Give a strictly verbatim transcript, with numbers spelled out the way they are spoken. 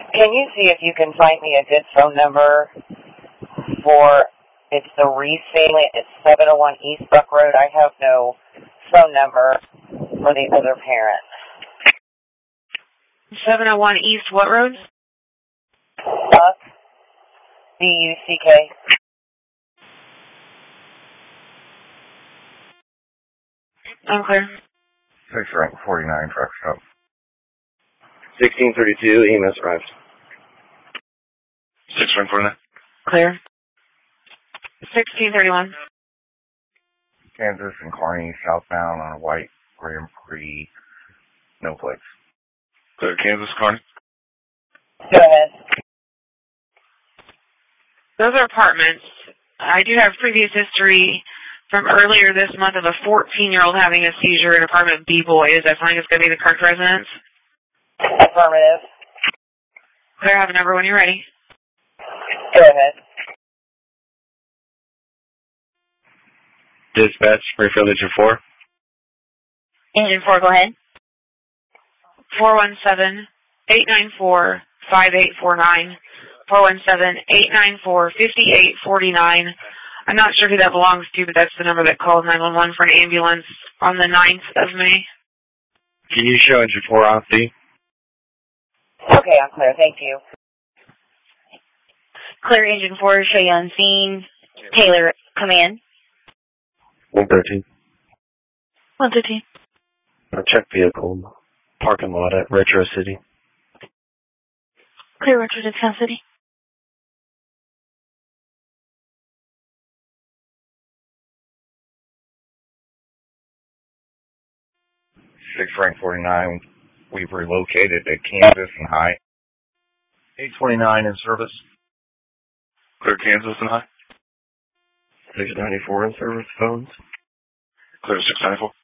Can you see if you can find me a good phone number for, it's the Reese family, it's seven oh one East Buck Road. I have no phone number for the other parent. seven oh one East what road? Buck, B U C K. I'm clear. Six rank forty-nine truck stop. sixteen thirty-two, E M S arrived. Six rank forty-nine. Clear. sixteen thirty-one. Kansas and Kearney southbound on a white Grand Prix, no plates. Clear, Kansas, Kearney. Go ahead. Those are apartments. I do have previous history from earlier this month of a fourteen-year-old having a seizure in apartment B-Boy. Is that something that's going to be the correct residence? Affirmative. Clear, have a number when you're ready. Go ahead. Dispatch, Springfield Engine four. Engine four, go ahead. four one seven, eight nine four, five eight four nine. four one seven, eight nine four, five eight four nine. I'm not sure who that belongs to, but that's the number that called nine one one for an ambulance on the ninth of May. Can you show Engine four on C? Okay, I'm clear. Thank you. Clear Engine four, show you on scene. Taylor, command. one thirteen. one thirteen. Uh, check vehicle. Parking lot at Retro City. Clear Retro to Town City. Six rank forty-nine. We've relocated to Kansas and High. eight twenty-nine in service. Clear Kansas and High. six ninety-four in service phones. Clear six ninety-four.